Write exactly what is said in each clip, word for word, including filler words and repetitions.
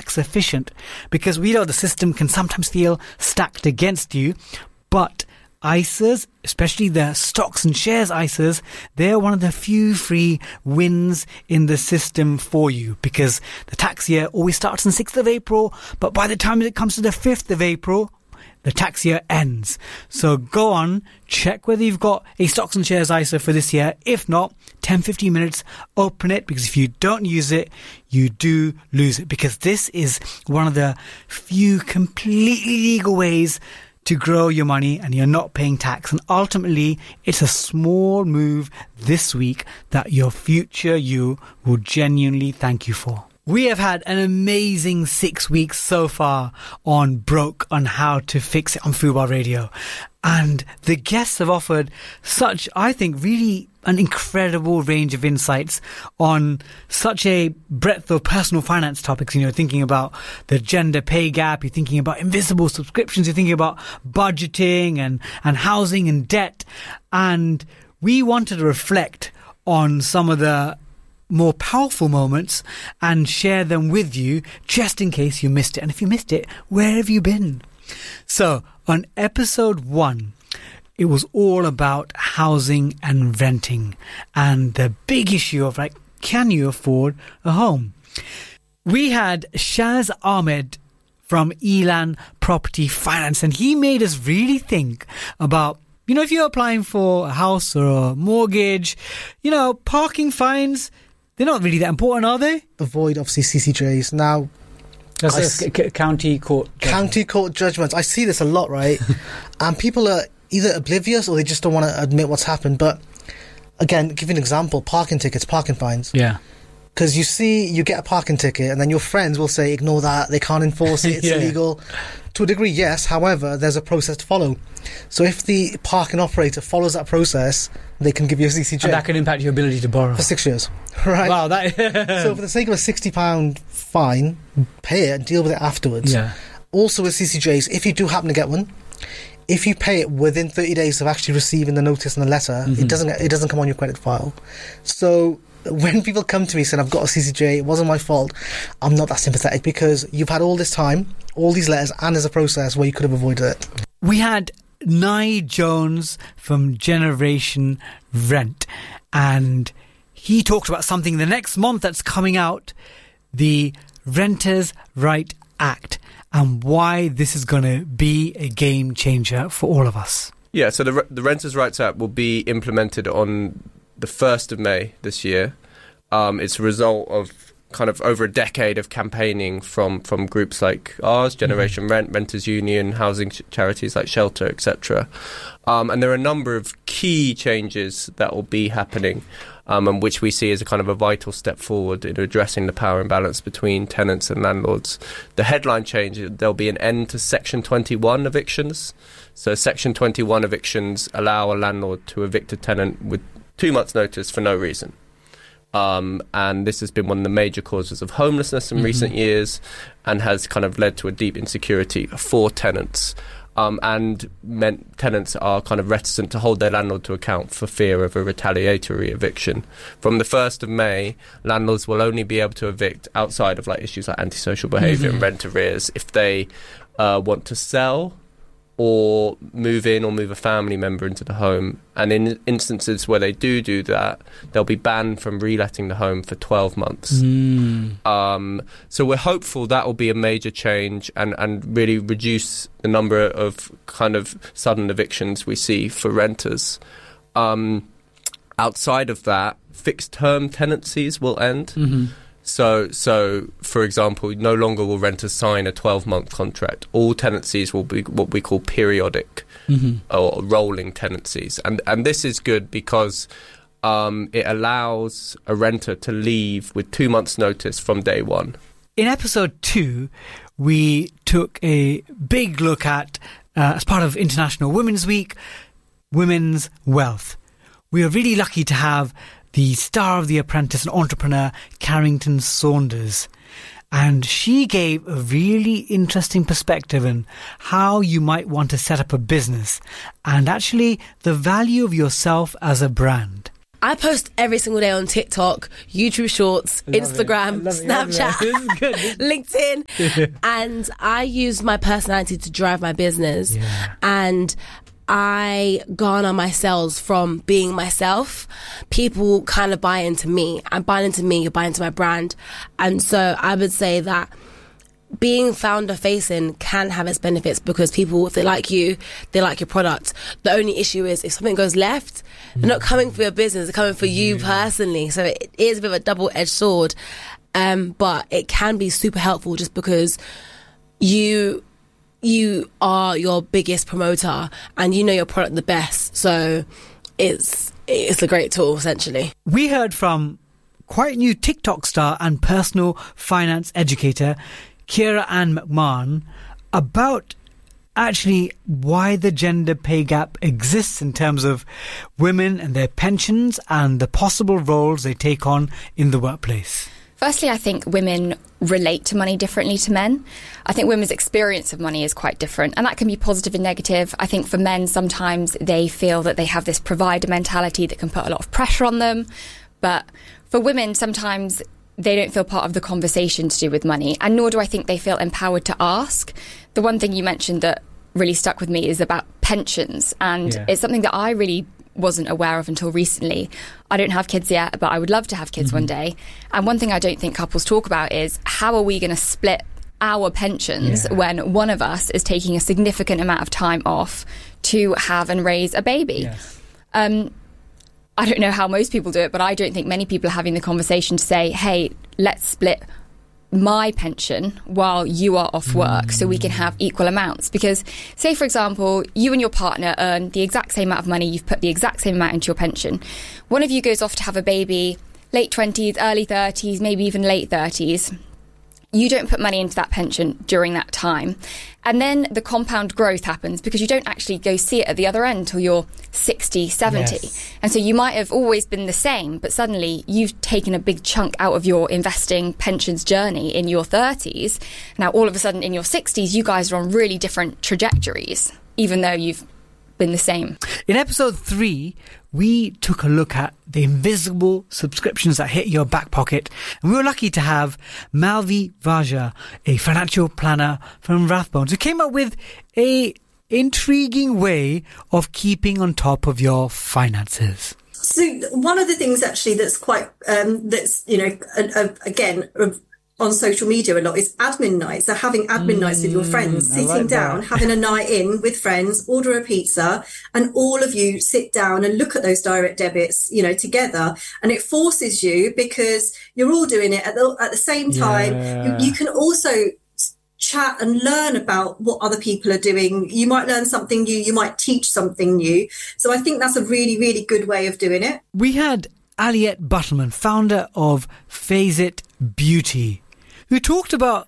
tax efficient, because we know the system can sometimes feel stacked against you, but I S As, especially the stocks and shares I S As, they're one of the few free wins in the system for you, because the tax year always starts on sixth of April, but by the time it comes to the fifth of April, the tax year ends. So go on, check whether you've got a stocks and shares I S A for this year. If not, ten to fifteen minutes, open it, because if you don't use it, you do lose it, because this is one of the few completely legal ways to grow your money and you're not paying tax. And ultimately, it's a small move this week that your future you will genuinely thank you for. We have had an amazing six weeks so far on Broke, on how to fix it on Fubar Radio. And the guests have offered such, I think, really an incredible range of insights on such a breadth of personal finance topics. You know, thinking about the gender pay gap, you're thinking about invisible subscriptions, you're thinking about budgeting and, and housing and debt. And we wanted to reflect on some of the more powerful moments and share them with you, just in case you missed it. And if you missed it, where have you been? So on episode one, it was all about housing and renting and the big issue of, like, can you afford a home? We had Shaz Ahmed from Elan Property Finance, and he made us really think about, you know, if you're applying for a house or a mortgage, you know, parking fines, they're not really that important, are they? Avoid, obviously, C C Js. Now, That's I, c- c- county court judgment. County court judgments. I see this a lot, right? And people are either oblivious or they just don't want to admit what's happened. But again, give you an example, parking tickets, parking fines. Yeah. Because you see, you get a parking ticket and then your friends will say, ignore that, they can't enforce it, it's yeah. illegal. To a degree, yes. However, there's a process to follow. So if the parking operator follows that process, they can give you a C C J. And that can impact your ability to borrow. For six years. Right? Wow. That So for the sake of a sixty pounds fine, pay it and deal with it afterwards. Yeah. Also with C C Js, if you do happen to get one, if you pay it within thirty days of actually receiving the notice and the letter, mm-hmm. it doesn't it doesn't come on your credit file. So when people come to me saying, I've got a C C J, it wasn't my fault, I'm not that sympathetic, because you've had all this time, all these letters, and there's a process where you could have avoided it. We had Nye Jones from Generation Rent, and he talked about something the next month that's coming out, the Renters' Right Act, and why this is going to be a game changer for all of us. Yeah, so the, the Renters' Rights Act will be implemented on the first of May this year. Um, it's a result of kind of over a decade of campaigning from, from groups like ours, Generation mm-hmm. Rent, Renters Union, housing ch- charities like Shelter, et cetera. Um, and there are a number of key changes that will be happening, um, and which we see as a kind of a vital step forward in addressing the power imbalance between tenants and landlords. The headline change, there'll be an end to Section twenty-one evictions. So Section twenty-one evictions allow a landlord to evict a tenant with two months' notice for no reason. Um, and this has been one of the major causes of homelessness in mm-hmm. recent years, and has kind of led to a deep insecurity for tenants. Um, and meant tenants are kind of reticent to hold their landlord to account for fear of a retaliatory eviction. From the first of May, landlords will only be able to evict outside of like issues like antisocial behaviour mm-hmm. and rent arrears if they uh, want to sell or move in or move a family member into the home. And in instances where they do do that, they'll be banned from reletting the home for twelve months. Mm. Um, so we're hopeful that will be a major change and, and really reduce the number of kind of sudden evictions we see for renters. Um, outside of that, fixed-term tenancies will end. Mm-hmm. So, so for example, no longer will renters sign a twelve-month contract. All tenancies will be what we call periodic mm-hmm. or rolling tenancies. And and this is good because um, it allows a renter to leave with two months' notice from day one. In episode two, we took a big look at, uh, as part of International Women's Week, women's wealth. We are really lucky to have the star of The Apprentice and entrepreneur, Carrington Saunders. And she gave a really interesting perspective on how you might want to set up a business and actually the value of yourself as a brand. I post every single day on TikTok, YouTube Shorts, Love Instagram, it. Snapchat, This is good. LinkedIn. And I use my personality to drive my business. Yeah. And I garner my sales from being myself. People kind of buy into me. I buy into me, you buy into my brand. And so I would say that being founder facing can have its benefits because people, if they like you, they like your product. The only issue is if something goes left, they're not coming for your business, they're coming for you personally. So it is a bit of a double-edged sword. Um, but it can be super helpful just because you you are your biggest promoter and you know your product the best. So it's it's a great tool, essentially. We heard from quite new TikTok star and personal finance educator Kira Ann McMahon about actually why the gender pay gap exists in terms of women and their pensions and the possible roles they take on in the workplace. Firstly, I think women relate to money differently to men. I think women's experience of money is quite different, and that can be positive and negative. I think for men, sometimes they feel that they have this provider mentality that can put a lot of pressure on them. But for women, sometimes they don't feel part of the conversation to do with money, and nor do I think they feel empowered to ask. The one thing you mentioned that really stuck with me is about pensions, and yeah. it's something that I really wasn't aware of until recently. I don't have kids yet, but I would love to have kids mm-hmm. one day. And one thing I don't think couples talk about is how are we going to split our pensions yeah. when one of us is taking a significant amount of time off to have and raise a baby. Yes. Um, I don't know how most people do it, but I don't think many people are having the conversation to say, hey, let's split my pension while you are off work mm. so we can have equal amounts. Because say, for example, you and your partner earn the exact same amount of money, you've put the exact same amount into your pension. One of you goes off to have a baby, late twenties, early thirties, maybe even late thirties. You don't put money into that pension during that time. And then the compound growth happens because you don't actually go see it at the other end until you're sixty, seventy. Yes. And so you might have always been the same, but suddenly you've taken a big chunk out of your investing pensions journey in your thirties. Now, all of a sudden in your sixties, you guys are on really different trajectories, even though you've been the same. In episode three, we took a look at the invisible subscriptions that hit your back pocket, and we were lucky to have Malvi Vaja, a financial planner from Rathbones, who came up with a intriguing way of keeping on top of your finances. So one of the things actually that's quite um, that's you know uh, uh, again uh, on social media a lot is admin nights. So having admin mm, nights with your friends, sitting like down, that. having a night in with friends, order a pizza, and all of you sit down and look at those direct debits, you know, together. And it forces you because you're all doing it at the, at the same time. Yeah. You, you can also chat and learn about what other people are doing. You might learn something new. You might teach something new. So I think that's a really, really good way of doing it. We had Aliette Buttelman, founder of Phase It Beauty, who talked about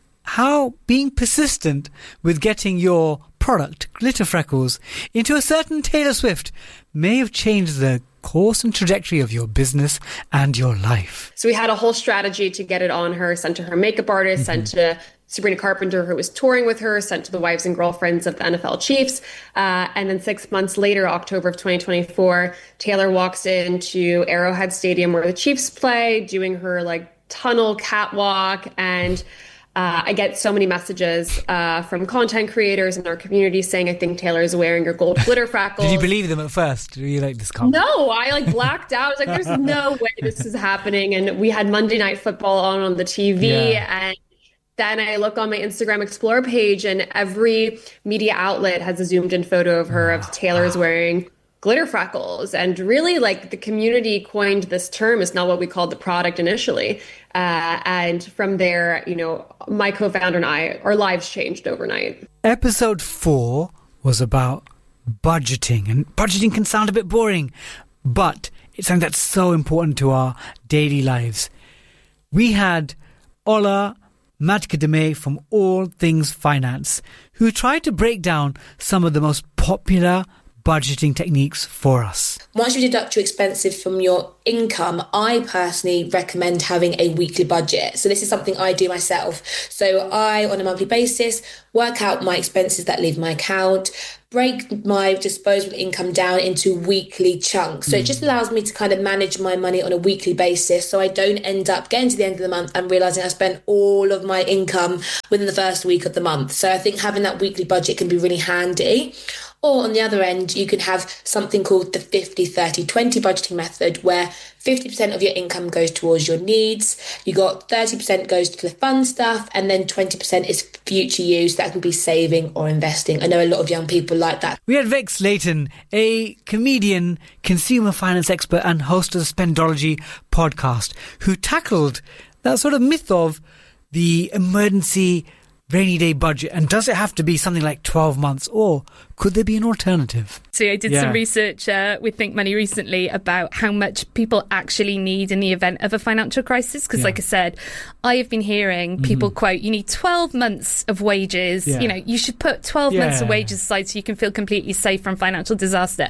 how being persistent with getting your product, Glitter Freckles, into a certain Taylor Swift may have changed the course and trajectory of your business and your life. So we had a whole strategy to get it on her, sent to her makeup artist, mm-hmm. sent to Sabrina Carpenter, who was touring with her, sent to the wives and girlfriends of the N F L Chiefs. Uh, and then six months later, October of twenty twenty-four, Taylor walks into Arrowhead Stadium where the Chiefs play, doing her like tunnel catwalk, and uh, I get so many messages uh, from content creators in our community saying, I think Taylor's wearing your gold glitter freckles. Did you believe them at first? Did you like this comment? No, I like blacked out. I was like, there's no way this is happening. And we had Monday Night Football on on the T V, yeah. and then I look on my Instagram Explorer page, and every media outlet has a zoomed in photo of her of Taylor's wearing glitter freckles. And really, like, the community coined this term. It's not what we called the product initially. Uh, and from there, you know, my co-founder and I, our lives changed overnight. Episode four was about budgeting. And budgeting can sound a bit boring, but it's something that's so important to our daily lives. We had Ola Madkademe from All Things Finance, who tried to break down some of the most popular budgeting techniques for us. Once you deduct your expenses from your income, I personally recommend having a weekly budget. So this is something I do myself. So I, on a monthly basis, work out my expenses that leave my account, break my disposable income down into weekly chunks. So mm. it just allows me to kind of manage my money on a weekly basis, so I don't end up getting to the end of the month and realising I spent all of my income within the first week of the month. So I think having that weekly budget can be really handy. Or on the other end, you can have something called the fifty thirty twenty budgeting method, where fifty percent of your income goes towards your needs, you got thirty percent goes to the fun stuff, and then twenty percent is future use. That can be saving or investing. I know a lot of young people like that. We had Vex Layton, a comedian, consumer finance expert and host of the Spendology podcast, who tackled that sort of myth of the emergency rainy day budget, and does it have to be something like twelve months, or could there be an alternative? So I did yeah. some research uh, with Think Money recently about how much people actually need in the event of a financial crisis, because yeah. like I said, I have been hearing people mm-hmm. quote, you need twelve months of wages, yeah. you know, you should put twelve yeah. months of wages aside so you can feel completely safe from financial disaster.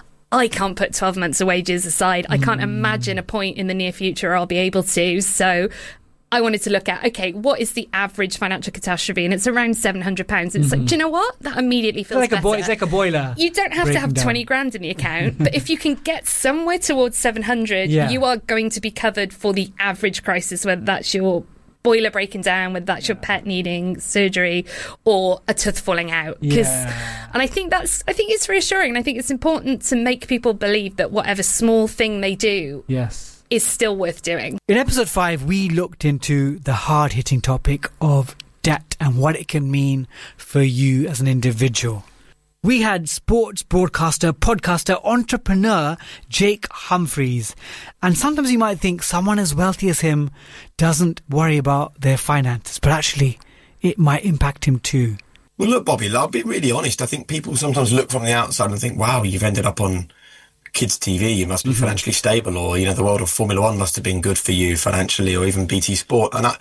I can't put twelve months of wages aside. I can't mm. imagine a point in the near future I'll be able to. So I wanted to look at, okay, what is the average financial catastrophe? And it's around seven hundred pounds. And it's mm-hmm. like, do you know what? That immediately feels it's like better. A boi- it's like a boiler. You don't have to have down. twenty grand in the account. But if you can get somewhere towards seven hundred, yeah. you are going to be covered for the average crisis, whether that's your boiler breaking down, whether that's your pet needing surgery or a tooth falling out. Yeah. And I think that's, I think it's reassuring. And I think it's important to make people believe that whatever small thing they do, yes. is still worth doing. In episode five, we looked into the hard-hitting topic of debt and what it can mean for you as an individual. We had sports broadcaster, podcaster, entrepreneur Jake Humphreys. And sometimes you might think someone as wealthy as him doesn't worry about their finances, but actually it might impact him too. Well, look, Bobby, I'll be really honest. I think people sometimes look from the outside and think, wow, you've ended up on kids' T V, you must be mm-hmm. financially stable, or, you know, the world of Formula One must have been good for you financially, or even B T Sport. And I,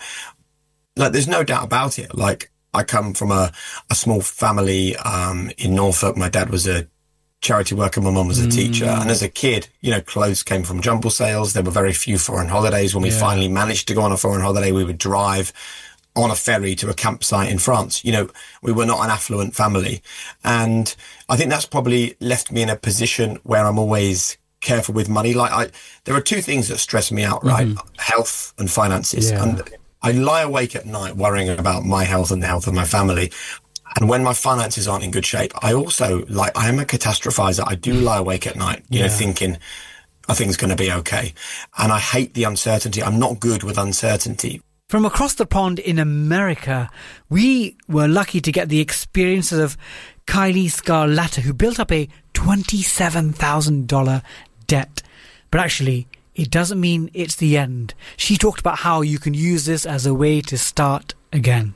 like, there's no doubt about it. Like, I come from a, a small family, um, in Norfolk. My dad was a charity worker. My mum was a mm. teacher. And as a kid, you know, clothes came from jumble sales. There were very few foreign holidays. When we yeah. finally managed to go on a foreign holiday, we would drive on a ferry to a campsite in France. You know, we were not an affluent family. And I think that's probably left me in a position where I'm always careful with money. Like, I, there are two things that stress me out, right? Mm-hmm. Health and finances. Yeah. And I lie awake at night worrying about my health and the health of my family. And when my finances aren't in good shape, I also, like, I am a catastrophizer. I do lie awake at night, you yeah. know, thinking, I think it's going to be okay. And I hate the uncertainty. I'm not good with uncertainty. From across the pond in America, we were lucky to get the experiences of Kylie Scarlata, who built up a twenty-seven thousand dollars debt. But actually, it doesn't mean it's the end. She talked about how you can use this as a way to start again.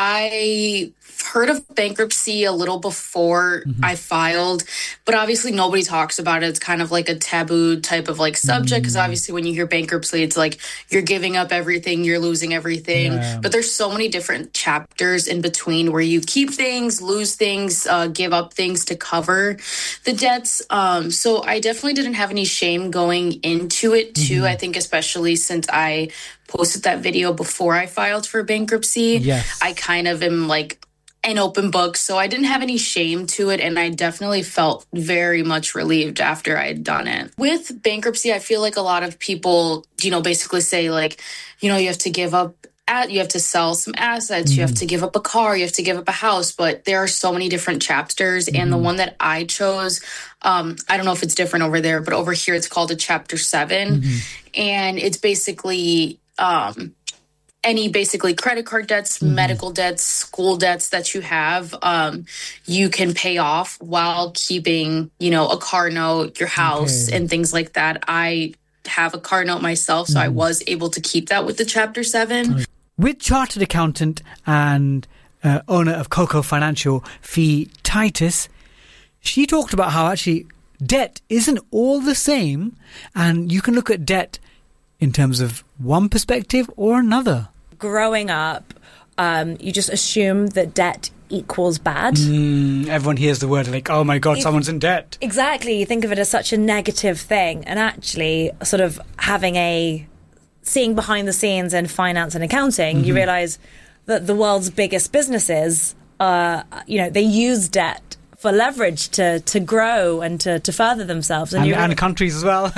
I heard of bankruptcy a little before mm-hmm. I filed, but obviously nobody talks about it. It's kind of like a taboo type of like subject, because mm-hmm. obviously when you hear bankruptcy, it's like you're giving up everything, you're losing everything. Yeah. But there's so many different chapters in between where you keep things, lose things, uh, give up things to cover the debts. Um, so I definitely didn't have any shame going into it too. Mm-hmm. I think especially since I posted that video before I filed for bankruptcy, yes. I kind of am like an open book. So I didn't have any shame to it. And I definitely felt very much relieved after I had done it. With bankruptcy, I feel like a lot of people, you know, basically say like, you know, you have to give up, at, you have to sell some assets, mm. you have to give up a car, you have to give up a house. But there are so many different chapters. Mm. And the one that I chose, um, I don't know if it's different over there, but over here it's called a chapter seven. Mm-hmm. And it's basically um, any basically credit card debts, mm-hmm. medical debts, school debts that you have, um, you can pay off while keeping, you know, a car note, your house, okay. and things like that. I have a car note myself, so mm-hmm. I was able to keep that with the Chapter seven. With chartered accountant and uh, owner of Coco Financial, Fee Titus, she talked about how actually debt isn't all the same, and you can look at debt in terms of one perspective or another. Growing up, um, you just assume that debt equals bad. Mm, everyone hears the word like, oh my God, It- someone's in debt. Exactly. You think of it as such a negative thing. And actually, sort of having a seeing behind the scenes in finance and accounting, Mm-hmm. you realize that the world's biggest businesses, uh, you know, they use debt for leverage to, to grow and to, to further themselves. And, you and countries as well.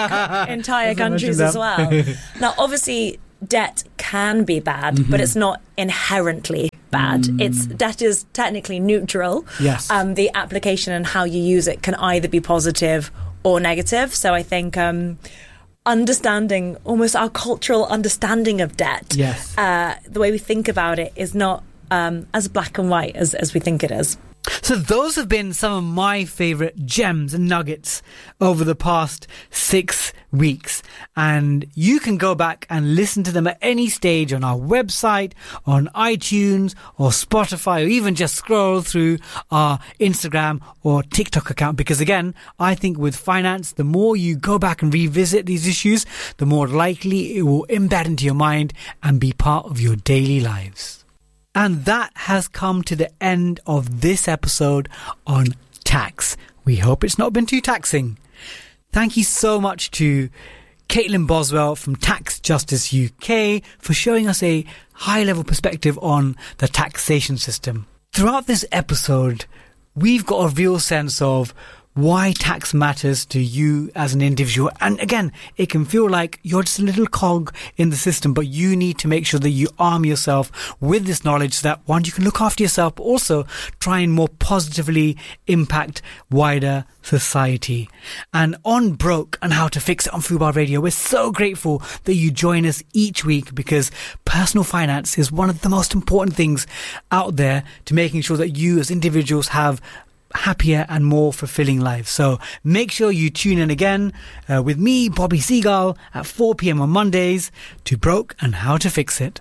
entire Doesn't mention countries them. as well. Now, obviously, debt can be bad, Mm-hmm. but it's not inherently bad. It's debt is technically neutral. Yes. Um, the application and how you use it can either be positive or negative. So I think um, understanding almost our cultural understanding of debt, Yes. uh, the way we think about it, is not um, as black and white as, as we think it is. So those have been some of my favourite gems and nuggets over the past six weeks. And you can go back and listen to them at any stage on our website, on iTunes or Spotify, or even just scroll through our Instagram or TikTok account. Because again, I think with finance, the more you go back and revisit these issues, the more likely it will embed into your mind and be part of your daily lives. And that has come to the end of this episode on tax. We hope it's not been too taxing. Thank you so much to Caitlin Boswell from Tax Justice U K for showing us a high-level perspective on the taxation system. Throughout this episode, we've got a real sense of why tax matters to you as an individual. And again, it can feel like you're just a little cog in the system, but you need to make sure that you arm yourself with this knowledge so that, one, you can look after yourself, but also try and more positively impact wider society. And on Broke and How to Fix It on Fubar Radio, we're so grateful that you join us each week, because personal finance is one of the most important things out there to making sure that you as individuals have happier and more fulfilling lives. So make sure you tune in again uh, with me, Bobby Seagull, at four p.m. on Mondays to Broke and How to Fix It.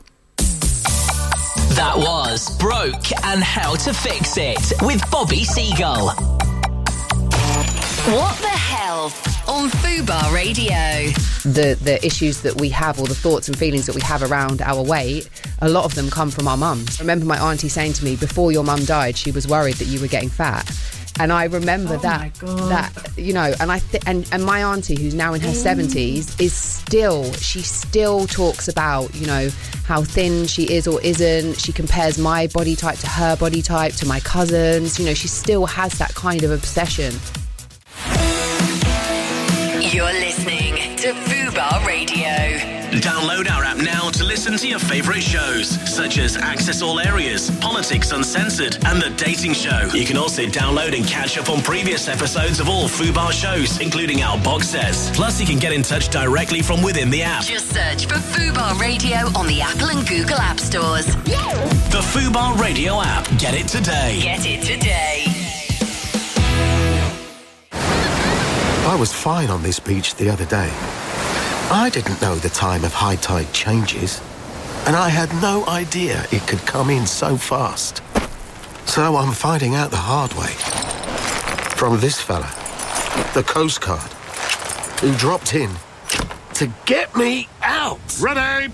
That was Broke and How to Fix It with Bobby Seagull. What the hell on Fubar Radio? The the issues that we have, or the thoughts and feelings that we have around our weight, a lot of them come from our mums. I remember my auntie saying to me, before your mum died, she was worried that you were getting fat. And I remember Oh that, my God. that you know, and I th- and and my auntie, who's now in her seventies, is still she still talks about, you know, how thin she is or isn't. She compares my body type to her body type, to my cousins. You know, she still has that kind of obsession. You're listening to Fubar Radio. Download our app now to listen to your favourite shows, such as Access All Areas, Politics Uncensored, and The Dating Show. You can also download and catch up on previous episodes of all Fubar shows, including our box sets. Plus, you can get in touch directly from within the app. Just search for Fubar Radio on the Apple and Google App Stores. The Fubar Radio app. Get it today. Get it today. I was fine on this beach the other day. I didn't know the time of high tide changes, and I had no idea it could come in so fast. So I'm finding out the hard way. From this fella, the Coast Guard, who dropped in to get me out. Ready?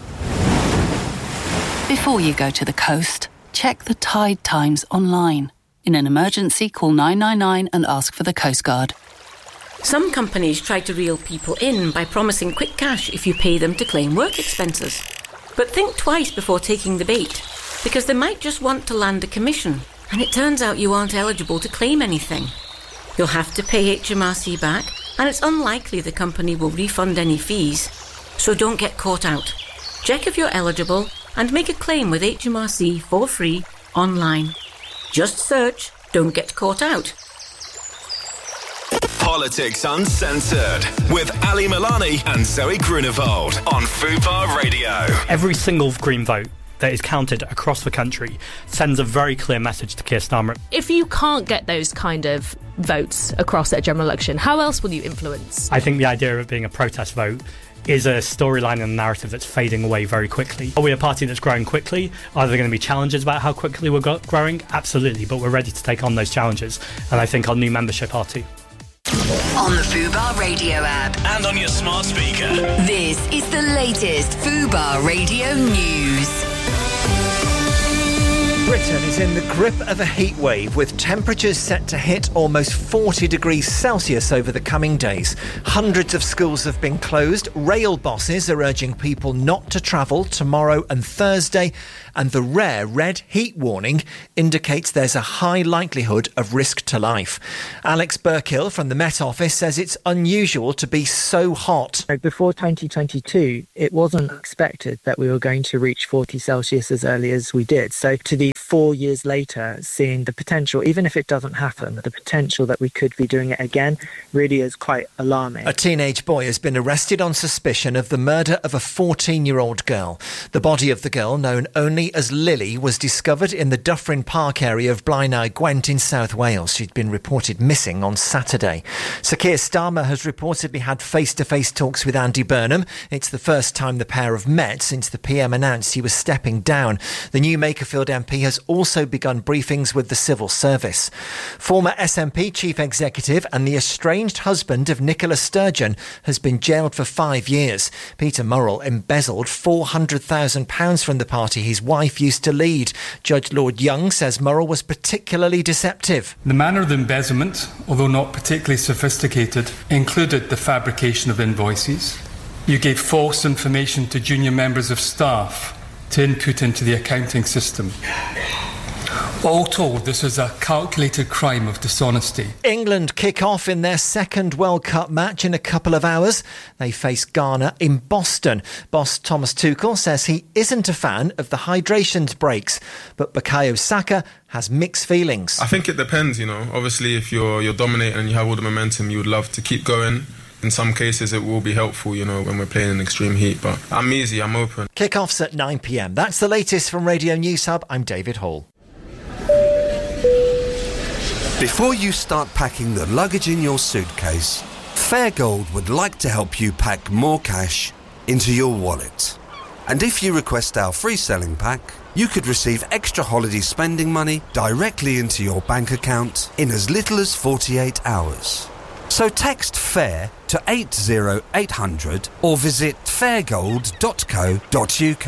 Before you go to the coast, check the tide times online. In an emergency, call nine nine nine and ask for the Coast Guard. Some companies try to reel people in by promising quick cash if you pay them to claim work expenses. But think twice before taking the bait, because they might just want to land a commission, and it turns out you aren't eligible to claim anything. You'll have to pay H M R C back, and it's unlikely the company will refund any fees. So don't get caught out. Check if you're eligible and make a claim with H M R C for free online. Just search Don't Get Caught Out. Politics Uncensored with Ali Milani and Zoe Grunewald on Fubar Radio. Every single Green vote that is counted across the country sends a very clear message to Keir Starmer. If you can't get those kind of votes across at a general election, how else will you influence? I think the idea of it being a protest vote is a storyline and a narrative that's fading away very quickly. Are we a party that's growing quickly? Are there going to be challenges about how quickly we're go- growing? Absolutely, but we're ready to take on those challenges, and I think our new membership are too. On the Fubar Radio app. And on your smart speaker. This is the latest Fubar Radio news. Britain is in the grip of a heat wave with temperatures set to hit almost forty degrees Celsius over the coming days. Hundreds of schools have been closed. Rail bosses are urging people not to travel tomorrow and Thursday. And the rare red heat warning indicates there's a high likelihood of risk to life. Alex Burkill from the Met Office says it's unusual to be so hot. Before twenty twenty-two, it wasn't expected that we were going to reach forty Celsius as early as we did. So to be four years later, seeing the potential, even if it doesn't happen, the potential that we could be doing it again really is quite alarming. A teenage boy has been arrested on suspicion of the murder of a fourteen-year-old girl. The body of the girl, known only as Lily, was discovered in the Dyffryn Park area of Blaenau Gwent in South Wales. She'd been reported missing on Saturday. Sir Keir Starmer has reportedly had face-to-face talks with Andy Burnham. It's the first time the pair have met since the P M announced he was stepping down. The new Makerfield M P has also begun briefings with the civil service. Former S N P chief executive and the estranged husband of Nicola Sturgeon has been jailed for five years. Peter Murrell embezzled four hundred thousand pounds from the party his wife used to lead. Judge Lord Young says Murrell was particularly deceptive. The manner of the embezzlement, although not particularly sophisticated, included the fabrication of invoices. You gave false information to junior members of staff to input into the accounting system. All told, this was a calculated crime of dishonesty. England kick off in their second World Cup match in a couple of hours. They face Ghana in Boston. Boss Thomas Tuchel says he isn't a fan of the hydration breaks, but Bukayo Saka has mixed feelings. I think it depends, you know. Obviously, if you're you're dominating and you have all the momentum, you would love to keep going. In some cases, it will be helpful, you know, when we're playing in extreme heat. But I'm easy, I'm open. Kick-off's at nine p m. That's the latest from Radio News Hub. I'm David Hall. Before you start packing the luggage in your suitcase, Fairgold would like to help you pack more cash into your wallet. And if you request our free selling pack, you could receive extra holiday spending money directly into your bank account in as little as forty-eight hours. So text FAIR to eight zero eight hundred or visit fairgold dot co dot uk.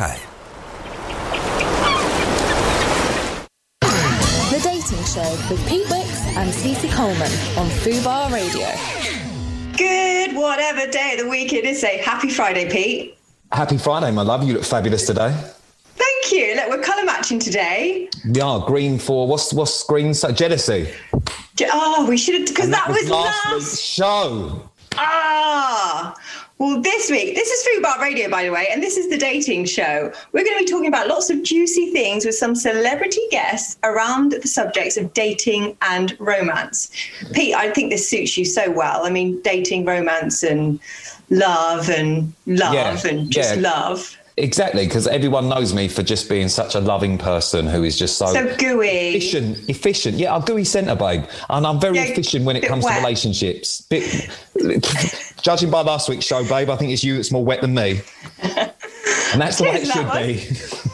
The Dating Show with Pete Wicks and Stacey Coleman on Fubar Radio. Good whatever day of the week it is, say happy Friday, Pete. Happy Friday, my love. You look fabulous today. Thank you. Look, we're colour matching today. We are green for what's what's green? So jealousy. Oh, we should have, because that, that was last, last week's show. Ah, well, this week, this is Fubar Radio, by the way, and this is the Dating Show. We're going to be talking about lots of juicy things with some celebrity guests around the subjects of dating and romance. Pete, I think this suits you so well. I mean, dating, romance, and love, and love, yeah, and just yeah. love. Exactly, because everyone knows me for just being such a loving person who is just so... So gooey. Efficient, efficient. Yeah, I'm gooey centre, babe. And I'm very yeah, efficient when it comes wet. to relationships. Bit, judging by last week's show, babe, I think it's you that's more wet than me. And that's the way it should one. be.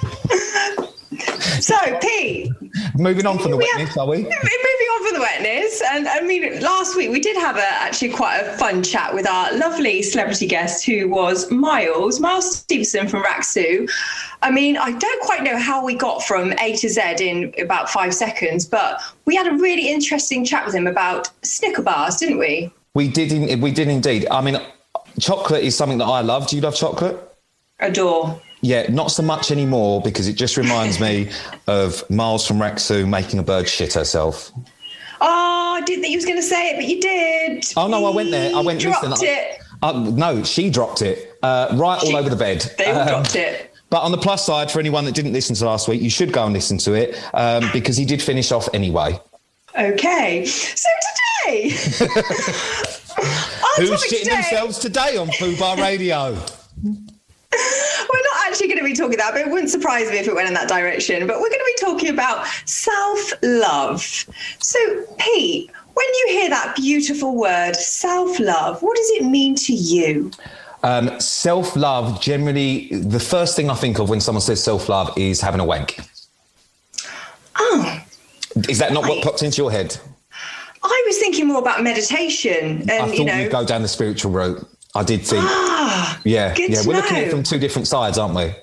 So, Pete... Moving on from the wetness, have, are we? Moving on from the wetness. And, I mean, last week we did have a, actually quite a fun chat with our lovely celebrity guest who was Miles, Miles Stevenson from Raksu. I mean, I don't quite know how we got from A to Z in about five seconds, but we had a really interesting chat with him about Snicker bars, didn't we? We did, in, we did indeed. I mean, chocolate is something that I love. Do you love chocolate? Adore. Yeah, not so much anymore because it just reminds me of Miles from Raksu making a bird shit herself. Oh, I didn't think you was going to say it, but you did. Oh, no, I went there. I went, dropped listen. it. I, uh, no, she dropped it uh, right she, all over the bed. They all um, dropped it. But on the plus side, for anyone that didn't listen to last week, you should go and listen to it um, because he did finish off anyway. Okay. So today... Who's shitting today, themselves today on Fubar Radio? We're not actually going to be talking that, but it wouldn't surprise me if it went in that direction. But we're going to be talking about self-love. So, Pete, when you hear that beautiful word, self-love, what does it mean to you? Um, self-love, generally, the first thing I think of when someone says self-love is having a wank. Oh. Is that not I, what popped into your head? I was thinking more about meditation. And, I thought you know, you'd go down the spiritual route. I did think. Ah, yeah, good yeah. to We're know. looking at it from two different sides, aren't we?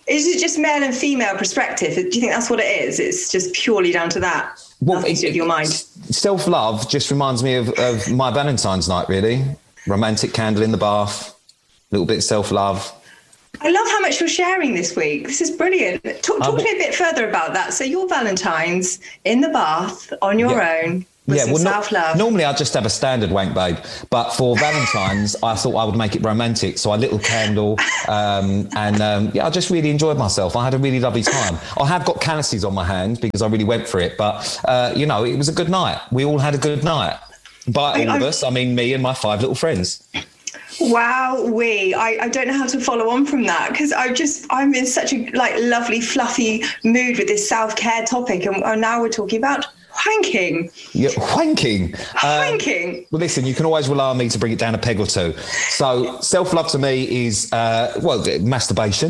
Is it just male and female perspective? Do you think that's what it is? It's just purely down to that? Well, Nothing it, to do with your mind? Self-love just reminds me of, of my Valentine's night, really. Romantic candle in the bath, a little bit of self-love. I love how much you're sharing this week. This is brilliant. Talk, talk uh, to me a bit further about that. So your Valentine's in the bath on your yeah. own with yeah, some well, self-love. No, normally I just have a standard wank, babe. But for Valentine's, I thought I would make it romantic. So I lit a candle um, and um, yeah, I just really enjoyed myself. I had a really lovely time. I have got calluses on my hand because I really went for it. But, uh, you know, it was a good night. We all had a good night. By all I, of us, I mean me and my five little friends. Wow, we. I, I don't know how to follow on from that because I just I'm in such a like lovely fluffy mood with this self-care topic, and, and now we're talking about wanking. Yeah, wanking. Wanking. Um, well, listen, you can always rely on me to bring it down a peg or two. So, self-love to me is uh, well, masturbation.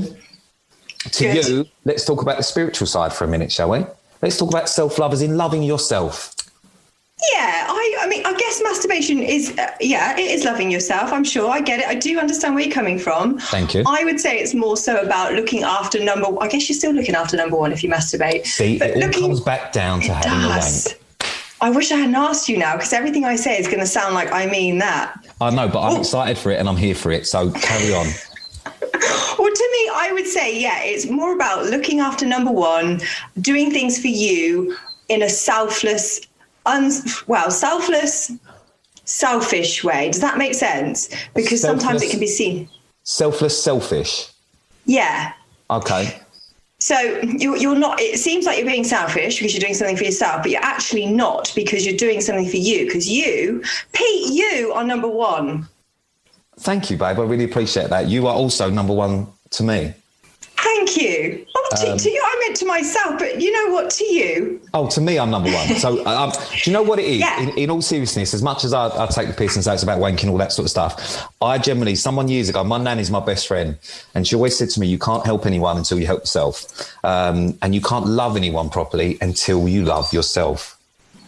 To Good. You, let's talk about the spiritual side for a minute, shall we? Let's talk about self-love as in loving yourself. Yeah, I, I mean, I guess masturbation is, uh, yeah, it is loving yourself. I'm sure. I get it. I do understand where you're coming from. Thank you. I would say it's more so about looking after number I guess you're still looking after number one if you masturbate. See, but it looking, all comes back down to having does. a wank. I wish I hadn't asked you now because everything I say is going to sound like I mean that. I know, but I'm Ooh. excited for it and I'm here for it. So carry on. Well, to me, I would say, yeah, it's more about looking after number one, doing things for you in a selfless Un- well, selfless, selfish way. Does that make sense? Because selfless, sometimes it can be seen. Selfless, selfish? Yeah. Okay. So you're, you're not, it seems like you're being selfish because you're doing something for yourself, but you're actually not because you're doing something for you. Because you, Pete, you are number one. Thank you, babe. I really appreciate that. You are also number one to me. Thank you. Oh, to, um, to you, I meant to myself, but you know what, to you? Oh, to me, I'm number one. So, um, do you know what it is? Yeah. In, in all seriousness, as much as I, I take the piss and say it's about wanking, all that sort of stuff, I generally, someone years ago, my nan is my best friend, and she always said to me, you can't help anyone until you help yourself. Um, and you can't love anyone properly until you love yourself.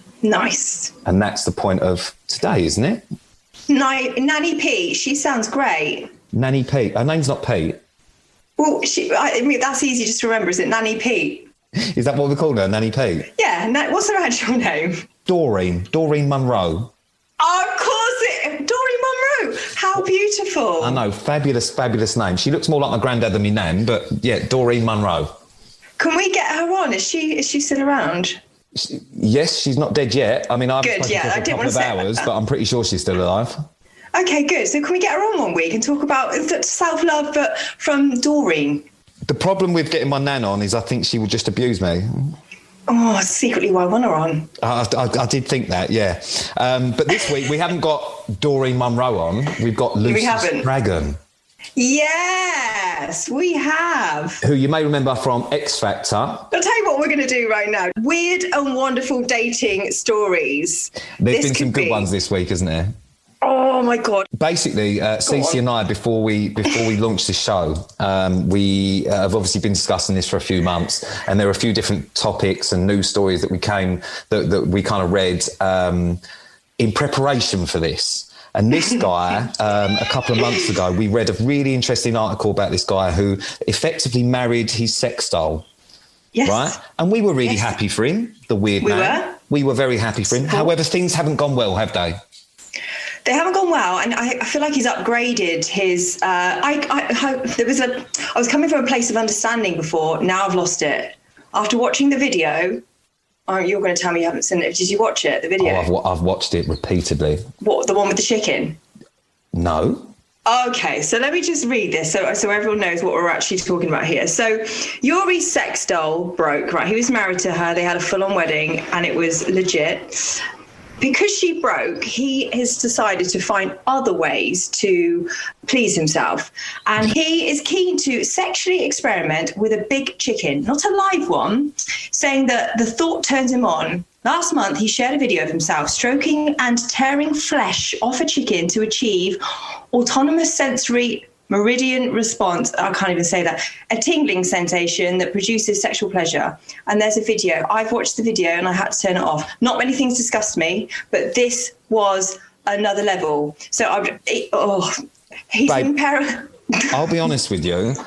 Nice. And that's the point of today, isn't it? N- Nanny Pete, she sounds great. Nanny Pete. Her name's not Pete. Well, she, I mean, that's easy just to remember, is it? Nanny Pete. Is that what we call her, Nanny Pete? Yeah. Na- what's her actual name? Doreen. Doreen Munro. Oh, of course it. Doreen Munro. How beautiful. I know. Fabulous, fabulous name. She looks more like my granddad than me nan, but yeah, Doreen Munro. Can we get her on? Is she is she still around? She, yes, she's not dead yet. I mean, I've Good, spoken yeah, to her for I a didn't couple want of to say hours, that. but I'm pretty sure she's still alive. Okay, good. So can we get her on one week and talk about self-love, but from Doreen? The problem with getting my nan on is I think she would just abuse me. Oh, that's secretly why I want her on. I, I, I did think that, yeah. Um, but this week we haven't got Doreen Munro on. We've got Lucy Dragon. Yes, we have. Who you may remember from X Factor. I'll tell you what we're going to do right now. Weird and wonderful dating stories. There's this been some good be... ones this week, isn't there? Oh my God. Basically, uh, Cece and I, before we before we launched this show, um, we uh, have obviously been discussing this for a few months, and there are a few different topics and news stories that we came that, that we kind of read um, in preparation for this. And this guy, um, a couple of months ago, we read a really interesting article about this guy who effectively married his sex doll. Yes. Right? And we were really yes. happy for him, the weird we man. Were. We were very happy for him. Cool. However, things haven't gone well, have they? They haven't gone well, and I, I feel like he's upgraded his. Uh, I, I, I there was a. I was coming from a place of understanding before. Now I've lost it. After watching the video, oh, you're going to tell me you haven't seen it. Did you watch it? The video? Oh, I've, I've watched it repeatedly. What, the one with the chicken? No. Okay, so let me just read this so so everyone knows what we're actually talking about here. So Yuri's sex doll broke, right? He was married to her. They had a full-on wedding, and it was legit. Because she broke, he has decided to find other ways to please himself. And he is keen to sexually experiment with a big chicken, not a live one, saying that the thought turns him on. Last month, he shared a video of himself stroking and tearing flesh off a chicken to achieve autonomous sensory meridian response. I can't even say that. A tingling sensation that produces sexual pleasure. And there's a video. I've watched the video and I had to turn it off. Not many things disgust me, but this was another level. So I've, it, oh, he's Babe, in para- I'll be honest with you.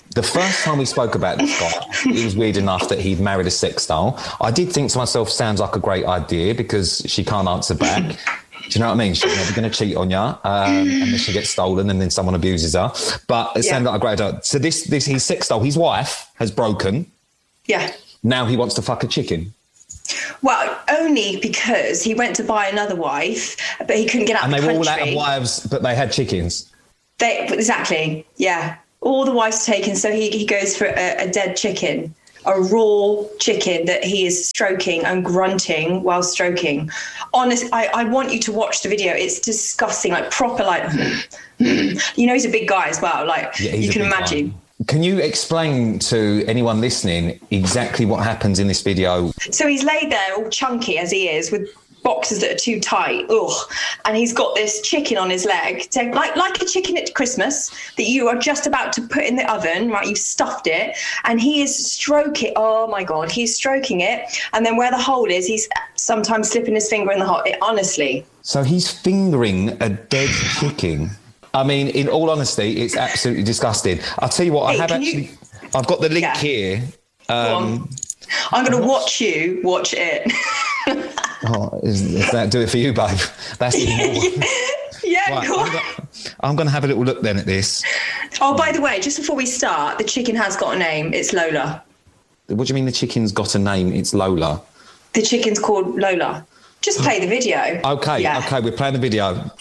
The first time we spoke about this guy, it was weird enough that he'd married a sex doll. I did think to myself, sounds like a great idea because she can't answer back. Do you know what I mean? She's never going to cheat on you, um, and then she gets stolen, and then someone abuses her. But it yeah. sounded like a great idea. So this, this, his sex doll, his wife has broken. Yeah. Now he wants to fuck a chicken. Well, only because he went to buy another wife, but he couldn't get out and of the country. And they were all out of wives, but they had chickens. They exactly, yeah. All the wives taken, so he, he goes for a, a dead chicken, a raw chicken that he is stroking and grunting while stroking. Honest, I, I want you to watch the video. It's disgusting, like proper, like, you know, he's a big guy as well. Like, yeah, you can imagine. Guy. Can you explain to anyone listening exactly what happens in this video? So he's laid there all chunky as he is with boxes that are too tight, ugh, and he's got this chicken on his leg, so like like a chicken at Christmas that you are just about to put in the oven, right? You've stuffed it, and he is stroking. Oh my God, he's stroking it, and then where the hole is, he's sometimes slipping his finger in the hole. It, honestly, so he's fingering a dead chicken. I mean, in all honesty, it's absolutely disgusting. I'll tell you what, hey, I have actually, you... I've got the link yeah. here. Um, I'm going to watch you watch it. Oh, is, is that do it for you, babe? That's even more. Yeah, right, go on. I'm going to have a little look then at this. Oh, by the way, just before we start, the chicken has got a name. It's Lola. What do you mean the chicken's got a name? It's Lola. The chicken's called Lola. Just play the video. Okay, yeah. okay, we're playing the video.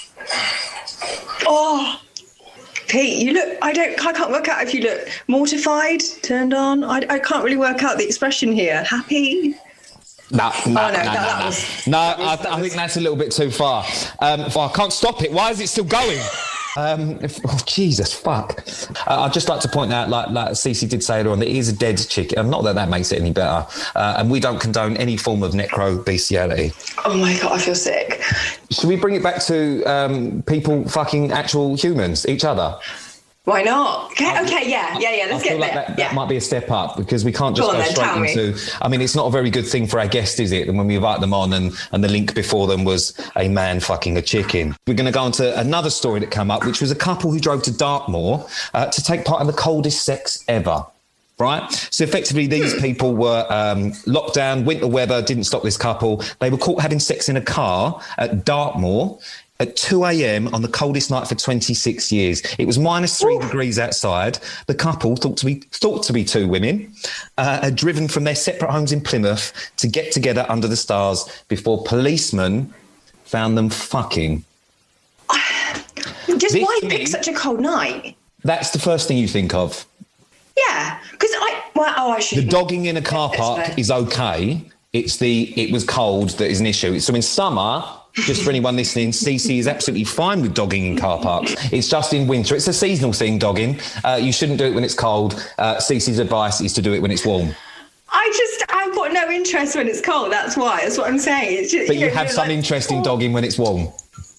Oh, Pete, you look, I don't, I can't work out if you look mortified, turned on. I, I can't really work out the expression here. Happy? No, no, oh, no, no, that, no, that no. Was, no that was, I, that I was... think that's a little bit too far. Um, I can't stop it. Why is it still going? Um, if, oh, Jesus, fuck. Uh, I'd just like to point out, like, like Cece did say earlier on, that it is a dead chicken. And not that that makes it any better. Uh, and we don't condone any form of necro-bestiality. Oh, my God, I feel sick. Should we bring it back to um, people fucking actual humans, each other? Why not? Okay, okay yeah, yeah, yeah. Let's I feel get like there. That, yeah. that might be a step up because we can't just go, go then, straight into. Me. I mean, it's not a very good thing for our guests, is it? And when we invite them on, and, and the link before them was a man fucking a chicken. We're going to go on to another story that came up, which was a couple who drove to Dartmoor uh, to take part in the coldest sex ever. Right? So effectively, these people were um, locked down, winter weather, didn't stop this couple. They were caught having sex in a car at Dartmoor at two a.m. on the coldest night for twenty-six years. It was minus three Ooh. degrees outside. The couple, thought to be thought to be two women, uh, had driven from their separate homes in Plymouth to get together under the stars before policemen found them fucking. Just this why pick such a cold night? That's the first thing you think of. Yeah, because I... Well, oh, I should... The dogging in a car park is okay. It's the it was cold that is an issue. So in summer... Just for anyone listening, Cece is absolutely fine with dogging in car parks. It's just in winter. It's a seasonal thing, dogging. Uh, you shouldn't do it when it's cold. Uh, Cece's advice is to do it when it's warm. I just, I've got no interest when it's cold. That's why. That's what I'm saying. It's just, but you, you know, have some like, interest in dogging when it's warm.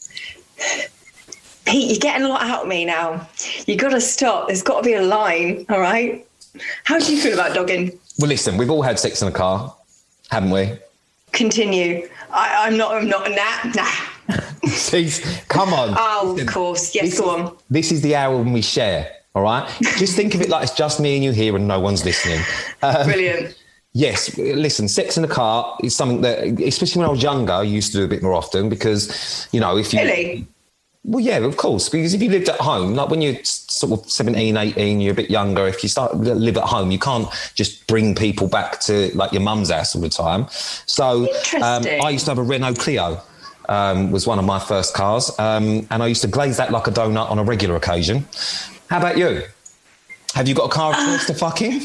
Pete, you're getting a lot out of me now. You've got to stop. There's got to be a line, all right? How do you feel about dogging? Well, listen, we've all had sex in a car, haven't we? Continue. I, I'm not, I'm not, nah, nah. Please, come on. Oh, of course. Yes, this, go on. This is the hour when we share, all right? Just think of it like it's just me and you here and no one's listening. Um, Brilliant. Yes, listen, sex in the car is something that, especially when I was younger, I used to do a bit more often because, you know, if you... Really? Well, yeah, of course, because if you lived at home, like when you're sort of seventeen, eighteen, you're a bit younger, if you start to live at home, you can't just bring people back to, like, your mum's house all the time. So um, I used to have a Renault Clio, um, was one of my first cars, um, and I used to glaze that like a donut on a regular occasion. How about you? Have you got a car of choice to fuck in?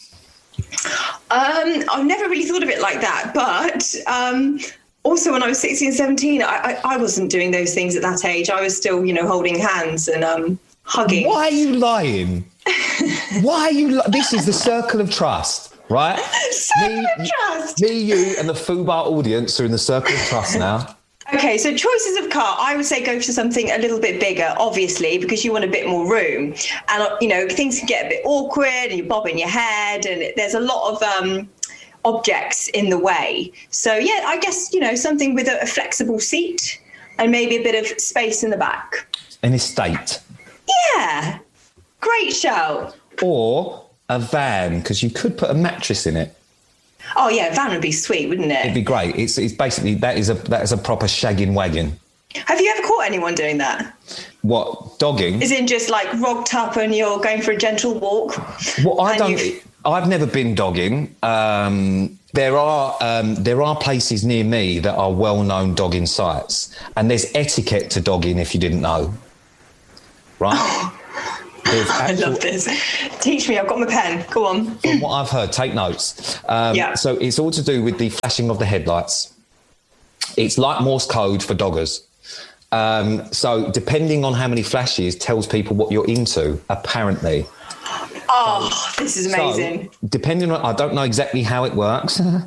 Um, I've never really thought of it like that, but... Um, Also, when I was sixteen, seventeen, I, I, I wasn't doing those things at that age. I was still, you know, holding hands and um, hugging. Why are you lying? Why are you li- This is the circle of trust, right? Circle me, of trust. Me, you and the FUBAR audience are in the circle of trust now. Okay, so choices of car, I would say go for something a little bit bigger, obviously, because you want a bit more room. And, you know, things can get a bit awkward and you're bobbing your head and there's a lot of... Um, objects in the way. So yeah, I guess, you know, something with a, a flexible seat and maybe a bit of space in the back. An estate. Yeah. Great show. or a van, because you could put a mattress in it. Oh yeah, van would be sweet, wouldn't it? It'd be great. It's it's basically that is a that is a proper shagging wagon. Have you ever caught anyone doing that? What, dogging? Is in just like rocked up and you're going for a gentle walk? Well, I don't. you've- I've never been dogging. Um, there are um, there are places near me that are well-known dogging sites, and there's etiquette to dogging if you didn't know. Right? There's I actual- love this. Teach me, I've got my pen. Go on. From what I've heard, take notes. Um, Yeah. So it's all to do with the flashing of the headlights. It's like Morse code for doggers. Um, so depending on how many flashes tells people what you're into, apparently. Oh, this is amazing. So, depending on, I don't know exactly how it works, um,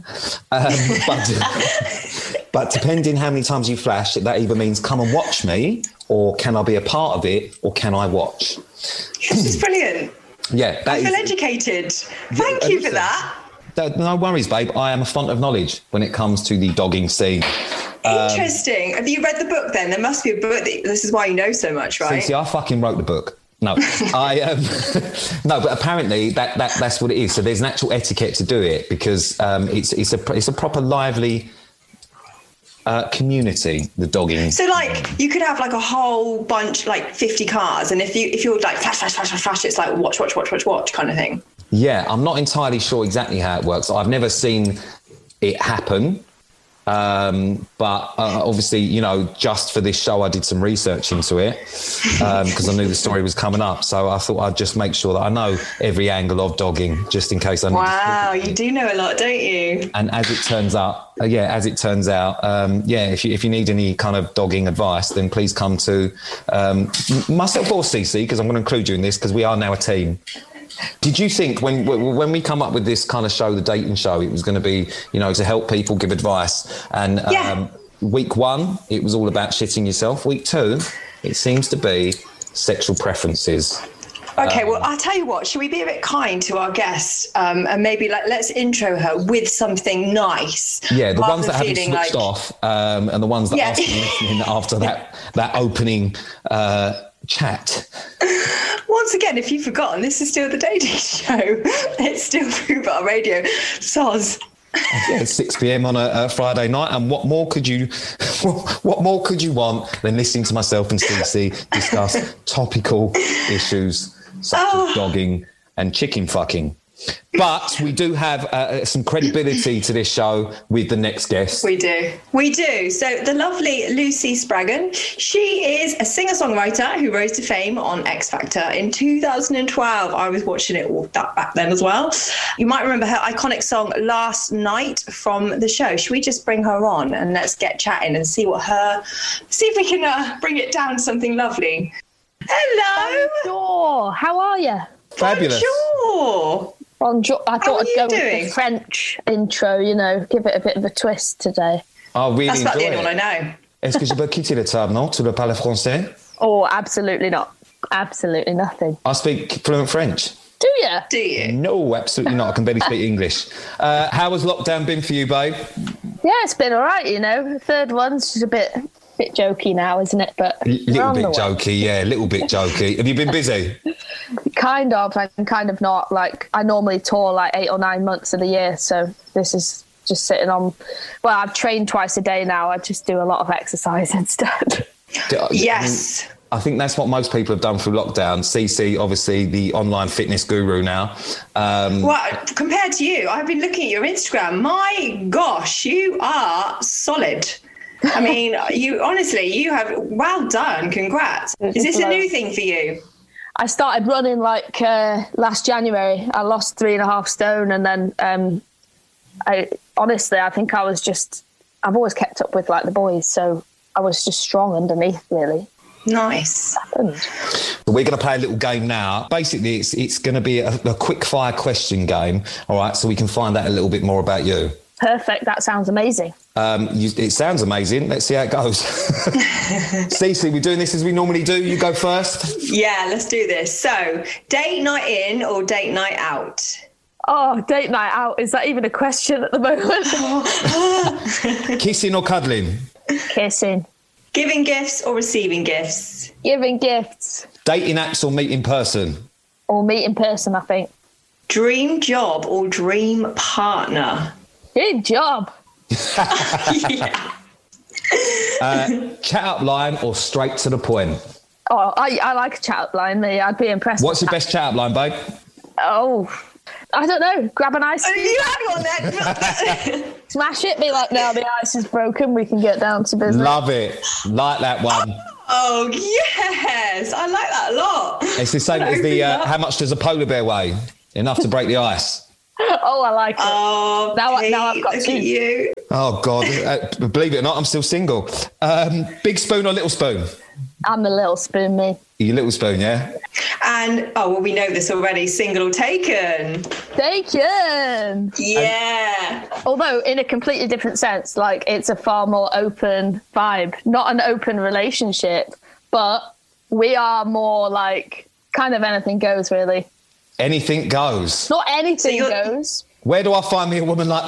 but, but depending how many times you flash, that either means come and watch me, or can I be a part of it, or can I watch? This is brilliant. Yeah, that I feel is- educated. Thank Yeah, you for listen. that. that- No worries, babe. I am a font of knowledge when it comes to the dogging scene. Um, Interesting. Have you read the book then? There must be a book. That, this is why you know so much, right? See, see, I fucking wrote the book. No, I um, no, but apparently that, that that's what it is. So there's an actual etiquette to do it because um, it's it's a it's a proper lively uh, community. The dogging. So, like, you could have like a whole bunch, like fifty cars, and if you if you're like flash, flash, flash, flash, flash, it's like watch, watch, watch, watch, watch kind of thing. Yeah, I'm not entirely sure exactly how it works. I've never seen it happen. Um, but uh, obviously, you know, just for this show, I did some research into it because um, I knew the story was coming up. So I thought I'd just make sure that I know every angle of dogging, just in case I need Wow, to. you do know a lot, don't you? And as it turns out, uh, yeah, as it turns out, um, yeah, if you if you need any kind of dogging advice, then please come to um, myself or Cece, because I'm going to include you in this because we are now a team. Did you think when when we come up with this kind of show, the dating show, it was going to be, you know, to help people, give advice? And Yeah. um, week one, it was all about shitting yourself. Week two, it seems to be sexual preferences. Okay, Um, well, I'll tell you what, should we be a bit kind to our guest um, and maybe like let's intro her with something nice? Yeah, the rather ones than that haven't feeling switched like- off um, and the ones that Yeah. are still listening after that, that opening uh, chat. Once again, if you've forgotten, this is still the dating show. It's still Fubar Radio. Soz. Yeah, it's six p.m. on a, a Friday night, and what more could you, what more could you want than listening to myself and Cece discuss topical issues such Oh. as dogging and chicken fucking? But we do have uh, some credibility to this show with the next guest. We do. We do. So the lovely Lucy Spraggan, she is a singer-songwriter who rose to fame on X Factor in two thousand twelve. I was watching it all that back then as well. You might remember her iconic song Last Night from the show. Should we just bring her on and let's get chatting and see what her, see if we can uh, bring it down to something lovely. Hello. Bonjour. How are you? Fabulous. Bonjour. Bonjour. I How thought are I'd you go doing? with the French intro, you know, give it a bit of a twist today. I really That's about the enjoy only it. one I know. Est-ce que je peux quitter la table, non? Tu ne parles français? Oh, absolutely not. Absolutely nothing. I speak fluent French. Do you? Do you? No, absolutely not. I can barely speak English. Uh, how has lockdown been for you, babe? Yeah, it's been all right, you know. The third one's just a bit bit jokey now, isn't it? But L- we're little on bit the way. jokey, yeah, a little bit jokey. Have you been busy? Kind of, and kind of not. Like, I normally tour like eight or nine months of the year, so this is just sitting on. Well, I've trained twice a day now. I just do a lot of exercise instead. Yes. I, mean, I think that's what most people have done through lockdown. Cece, obviously, the online fitness guru now. Um, Well, compared to you, I've been looking at your Instagram. My gosh, you are solid. I mean, you honestly, you have, well done. Congrats. Is this a new thing for you? I started running like uh, last January. I lost three and a half stone, and then um, I honestly, I think I was just. I've always kept up with like the boys, so I was just strong underneath, really. Nice. We're going to play a little game now. Basically, it's it's going to be a, a quick fire question game. All right, so we can find out a little bit more about you. Perfect. That sounds amazing. Um, you, it sounds amazing. Let's see how it goes. Cece, we're doing this as we normally do. You go first. Yeah, let's do this. So, date night in or date night out? Oh, date night out. Is that even a question at the moment? Kissing or cuddling? Kissing. Giving gifts or receiving gifts? Giving gifts. Dating apps or meet in person? or meet in person, I think. Dream job or dream partner? Dream job. Yeah. uh, chat up line or straight to the point? Oh, I, I like a chat up line. Me, I'd be impressed. What's with your that. best chat up line, babe? Oh, I don't know. Grab an ice. Oh, you had one then. Smash it. Be like, no, the ice is broken. We can get down to business. Love it. Like that one. Oh, yes. I like that a lot. It's the same as the uh, how much does a polar bear weigh? Enough to break the ice. Oh, I like it. Oh, now, Pete, now I've got look two. at you. Oh, God. Uh, believe it or not, I'm still single. Um, big spoon or little spoon? I'm a little spoon, me. You little spoon, yeah? And, oh, well, we know this already. Single or taken? Taken. Yeah. Um, although, in a completely different sense, like, it's a far more open vibe. Not an open relationship, but we are more, like, kind of anything goes, really. Anything goes. Not anything so goes. Where do I find me a woman like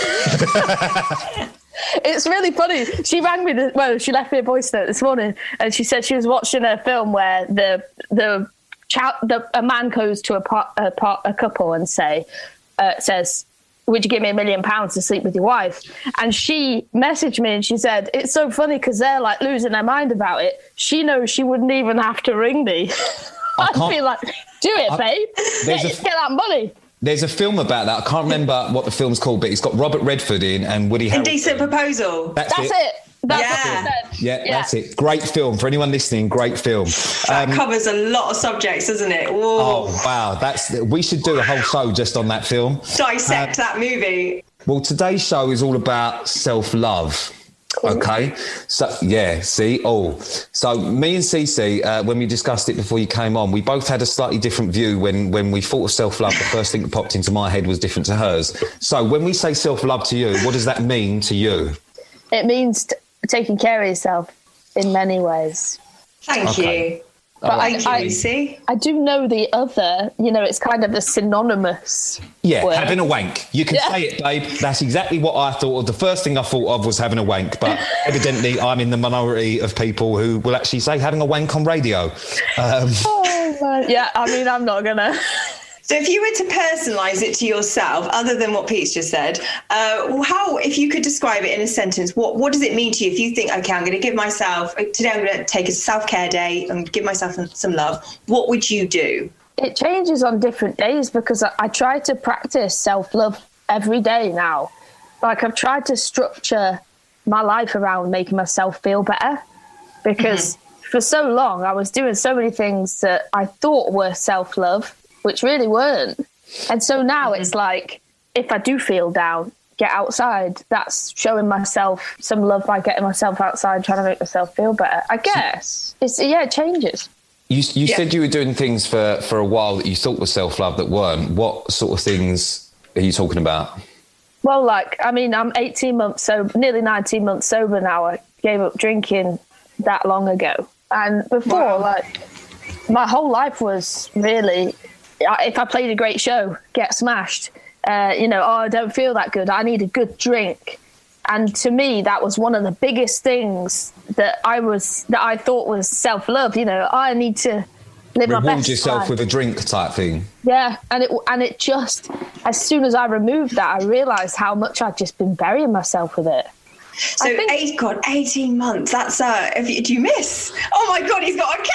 that? It's really funny. She rang me, this, well, she left me a voice note this morning, and she said she was watching a film where the the, the a man goes to a, part, a, part, a couple and say uh, says, would you give me a million pounds to sleep with your wife? And she messaged me and she said, it's so funny because they're like losing their mind about it. She knows she wouldn't even have to ring me. I'd be like, do it, I, babe. Get, a, get that money. There's a film about that. I can't remember what the film's called, but it's got Robert Redford in and Woody Harrelson. Indecent Proposal. That's, that's it. it. That's yeah. what I said. Yeah, yeah, that's it. Great film. For anyone listening, great film. That um, covers a lot of subjects, doesn't it? Whoa. Oh, wow. That's we should do a whole show just on that film. Dissect um, that movie. Well, today's show is all about self-love. Okay, so yeah, see, oh, so me and Cece, uh, when we discussed it before you came on, we both had a slightly different view. When when we thought of self-love, the first thing that popped into my head was different to hers. So when we say self-love to you, what does that mean to you? It means t- taking care of yourself in many ways. Thank okay. you. But Thank I, you, Lucy. I, I do know the other, you know, it's kind of a synonymous Yeah, word. having a wank. You can yeah. say it, babe. That's exactly what I thought of. The first thing I thought of was having a wank, but evidently I'm in the minority of people who will actually say having a wank on radio. Um, oh, man. Yeah, I mean, I'm not going to... So if you were to personalise it to yourself, other than what Pete's just said, uh, how, if you could describe it in a sentence, what, what does it mean to you? If you think, OK, I'm going to give myself, today I'm going to take a self-care day and give myself some love, what would you do? It changes on different days because I, I try to practice self-love every day now. Like I've tried to structure my life around making myself feel better because mm-hmm. for so long I was doing so many things that I thought were self-love, which really weren't. And so now mm-hmm. it's like, if I do feel down, get outside. That's showing myself some love by getting myself outside, trying to make myself feel better. I guess. It's yeah, it changes. You, you yeah. said you were doing things for, for a while that you thought were self-love that weren't. What sort of things are you talking about? Well, like, I mean, I'm eighteen months sober, nearly nineteen months sober now. I gave up drinking that long ago. And before, wow. like, my whole life was really... if I played a great show, get smashed, uh, you know, oh, I don't feel that good. I need a good drink. And to me, that was one of the biggest things that I was, that I thought was self-love. You know, I need to live my best life. Reward yourself with a drink type thing. Yeah. And it, and it just, as soon as I removed that, I realised how much I'd just been burying myself with it. So, think, eight, God, eighteen months, that's, uh, if you, do you miss? Oh my God, he's got a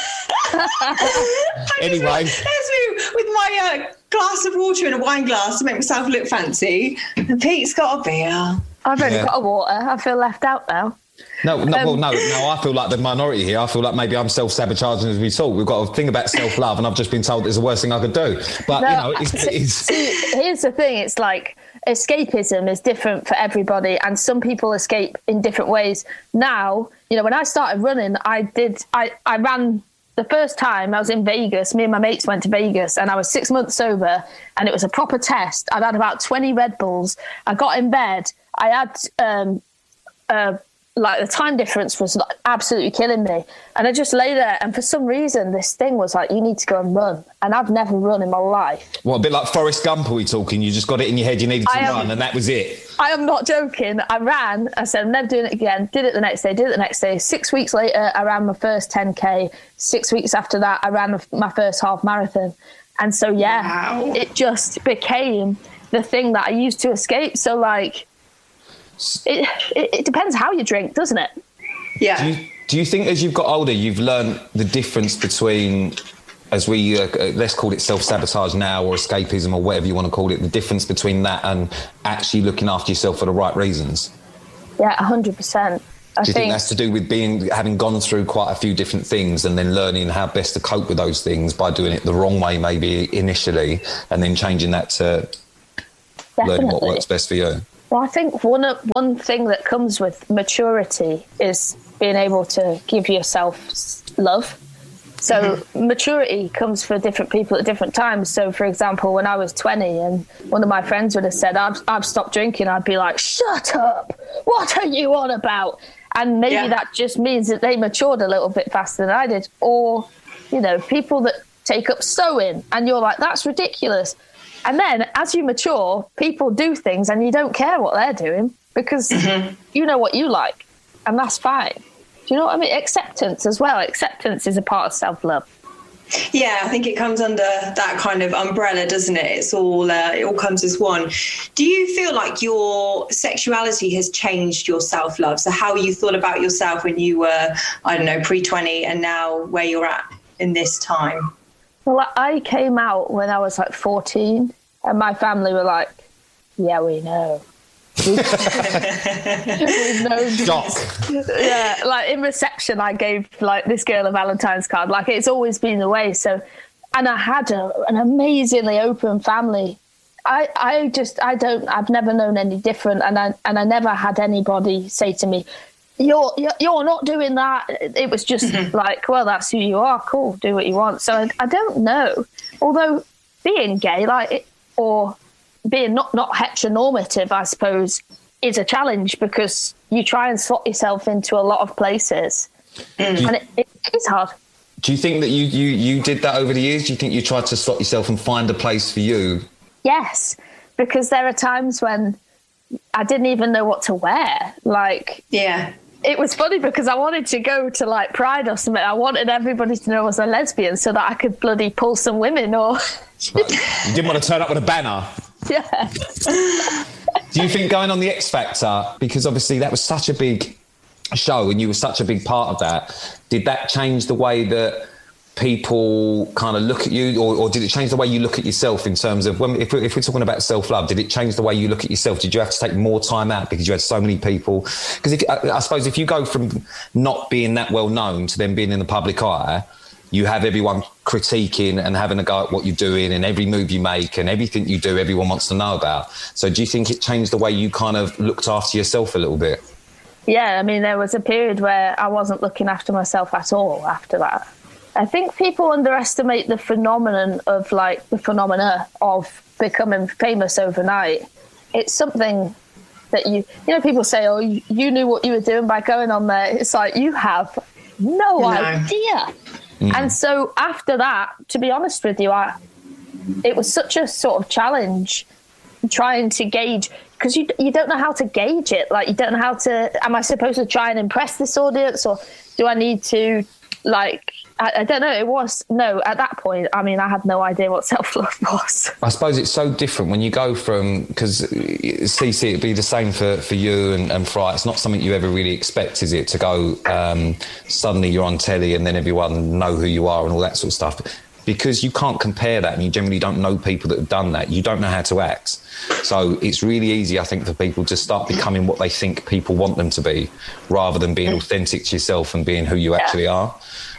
cat. Anyway. There's me with my uh, glass of water in a wine glass to make myself look fancy. And Pete's got a beer. I've only Yeah. got a water. I feel left out now. No, no, Um, well, no, no. I feel like the minority here. I feel like maybe I'm self-sabotaging as we talk. We've got a thing about self-love, and I've just been told it's the worst thing I could do. But No, you know, it's, see- it's see, here's the thing. It's like escapism is different for everybody, and some people escape in different ways. Now, you know, when I started running, I did. I, I ran the first time I was in Vegas. Me and my mates went to Vegas, and I was six months sober, and it was a proper test. I'd had about twenty Red Bulls. I got in bed. I had um, a like the time difference was like absolutely killing me. And I just lay there, and for some reason this thing was like, you need to go and run. And I've never run in my life. What, a bit like Forrest Gump, are we talking? You just got it in your head, you needed to I run, am, and that was it. I am not joking. I ran. I said, I'm never doing it again. Did it the next day, did it the next day. Six weeks later, I ran my first ten K. Six weeks after that, I ran my first half marathon. And so, yeah, wow. It just became the thing that I used to escape. So, like, it, it, it depends how you drink, doesn't it? Yeah. Do you, do you think as you've got older, you've learned the difference between, as we, uh, let's call it self-sabotage now, or escapism, or whatever you want to call it, the difference between that and actually looking after yourself for the right reasons? Yeah, one hundred percent. I do you think, think that's to do with being having gone through quite a few different things and then learning how best to cope with those things by doing it the wrong way maybe initially, and then changing that to Definitely. learning what works best for you? Well, I think one one thing that comes with maturity is being able to give yourself love. So mm-hmm. maturity comes for different people at different times. So, for example, when I was twenty and one of my friends would have said, I've, I've stopped drinking, I'd be like, shut up, what are you on about? And maybe yeah. that just means that they matured a little bit faster than I did. Or, you know, people that take up sewing and you're like, that's ridiculous. And then as you mature, people do things and you don't care what they're doing because mm-hmm. you know what you like, and that's fine. Do you know what I mean? Acceptance as well. Acceptance is a part of self-love. Yeah, I think it comes under that kind of umbrella, doesn't it? It's all, uh, it all comes as one. Do you feel like your sexuality has changed your self-love? So how you thought about yourself when you were, I don't know, pre twenty and now where you're at in this time? Well, I came out when I was like fourteen and my family were like, yeah, we know. We've known. Shock. Yeah, like in reception, I gave like this girl a Valentine's card. Like it's always been the way. So, and I had a, an amazingly open family. I, I just, I don't, I've never known any different, and I, and I never had anybody say to me, "You're, you're, you're not doing that." It was just mm-hmm. like, well, that's who you are. Cool, do what you want. So I, I don't know. Although being gay, like, it, or being not, not heteronormative, I suppose, is a challenge because you try and slot yourself into a lot of places. Mm. And it, it is hard. Do you think that you, you, you did that over the years? Do you think you tried to slot yourself and find a place for you? Yes, because there are times when I didn't even know what to wear. Like, yeah. It was funny because I wanted to go to like Pride or something. I wanted everybody to know I was a lesbian so that I could bloody pull some women or... Right. You didn't want to turn up with a banner. Yeah. Do you think going on the X Factor, because obviously that was such a big show and you were such a big part of that, did that change the way that people kind of look at you, or, or did it change the way you look at yourself in terms of, when, if, we're, if we're talking about self-love, did it change the way you look at yourself? Did you have to take more time out because you had so many people? Because I, I suppose if you go from not being that well known to then being in the public eye, you have everyone critiquing and having a go at what you're doing, and every move you make and everything you do, everyone wants to know about. So do you think it changed the way you kind of looked after yourself a little bit? Yeah, I mean, there was a period where I wasn't looking after myself at all after that. I think people underestimate the phenomenon of, like, the phenomena of becoming famous overnight. It's something that you, you know, people say, oh, you, you knew what you were doing by going on there. It's like, you have no, no. idea. Mm. And so after that, to be honest with you, I, it was such a sort of challenge trying to gauge, because you you don't know how to gauge it. Like, you don't know how to, am I supposed to try and impress this audience, or do I need to, like, I, I don't know. It was, no, at that point, I mean, I had no idea what self-love was. I suppose it's so different when you go from, because Cece, it'd be the same for, for you and, and Fry. It's not something you ever really expect, is it, to go, um, suddenly you're on telly and then everyone know who you are and all that sort of stuff. Because you can't compare that, and you generally don't know people that have done that. You don't know how to act. So it's really easy, I think, for people to start becoming what they think people want them to be, rather than being authentic to yourself and being who you actually are.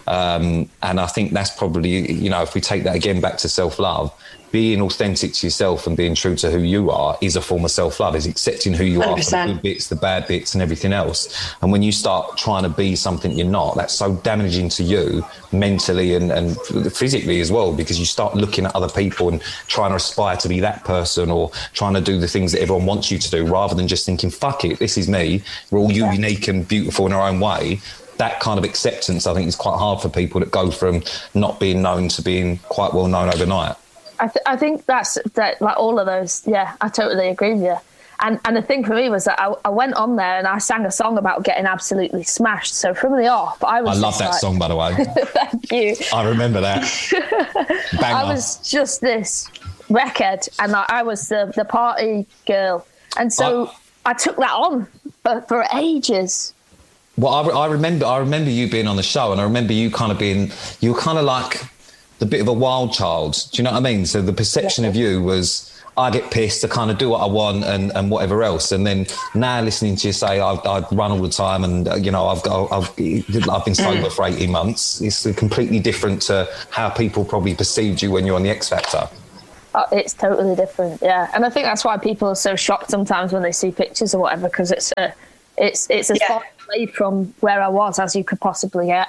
Um, and I think that's probably, you know, if we take that again back to self-love, being authentic to yourself and being true to who you are is a form of self-love, is accepting who you are, for the good bits, the bad bits and everything else. And when you start trying to be something you're not, that's so damaging to you mentally and, and physically as well, because you start looking at other people and trying to aspire to be that person or trying to do the things that everyone wants you to do rather than just thinking, fuck it, this is me. We're all yeah. unique and beautiful in our own way. That kind of acceptance, I think, is quite hard for people that go from not being known to being quite well known overnight. I, th- I think that's that, like all of those. Yeah, I totally agree with you. And and the thing for me was that I, I went on there and I sang a song about getting absolutely smashed. So from the off, I was. I love that like, song, by the way. Thank you. I remember that. Banger. I was just this wreckhead, and I, I was the, the party girl, and so I, I took that on for, for ages. Well, I, I remember. I remember you being on the show, and I remember you kind of being. You were kind of like the bit of a wild child. Do you know what I mean? So the perception yeah. of you was, I get pissed, I kind of do what I want and, and whatever else. And then now listening to you say I've, I've run all the time and, uh, you know, I've got, I've, I've been sober for eighteen months. It's completely different to how people probably perceived you when you're on the X Factor. Oh, it's totally different, yeah. And I think that's why people are so shocked sometimes when they see pictures or whatever, because it's a, it's, it's as yeah. far away from where I was as you could possibly get.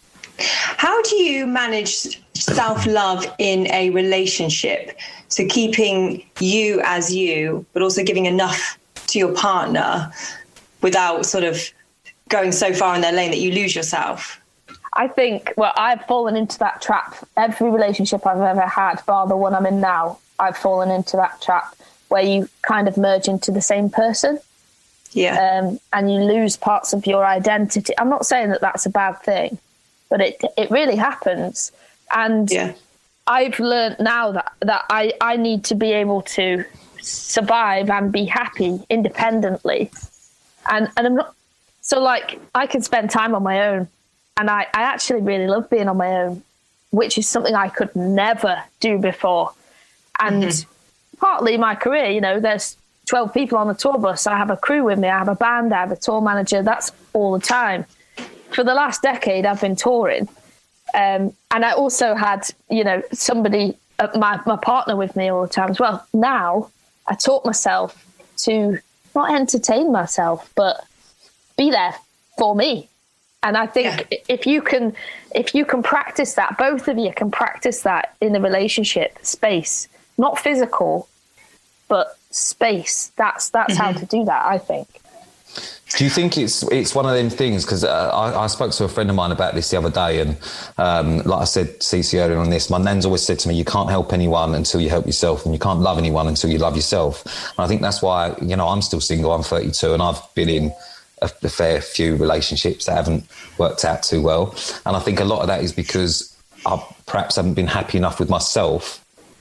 How do you manage self-love in a relationship? So keeping you as you, but also giving enough to your partner without sort of going so far in their lane that you lose yourself? I think, well, I've fallen into that trap. Every relationship I've ever had, bar the one I'm in now, I've fallen into that trap where you kind of merge into the same person. Yeah. Um, and you lose parts of your identity. I'm not saying that that's a bad thing, but it it really happens. And yeah. I've learned now that, that I, I need to be able to survive and be happy independently. And and I'm not, so like I can spend time on my own. And I, I actually really love being on my own, which is something I could never do before. And mm-hmm. partly my career, you know, there's twelve people on the tour bus. I have a crew with me. I have a band. I have a tour manager. That's all the time. For the last decade, I've been touring. Um, and I also had, you know, somebody, uh, my, my partner with me all the time as well. Now I taught myself to not entertain myself, but be there for me. And I think yeah. if you can, if you can practice that, both of you can practice that in a relationship space, not physical, but space. That's, that's mm-hmm. how to do that, I think. Do you think it's it's one of them things? Because uh, I, I spoke to a friend of mine about this the other day, and um, like I said, Cece earlier on this, my nan's always said to me, you can't help anyone until you help yourself, and you can't love anyone until you love yourself. And I think that's why, you know, I'm still single, I'm thirty-two, and I've been in a, a fair few relationships that haven't worked out too well. And I think a lot of that is because I perhaps haven't been happy enough with myself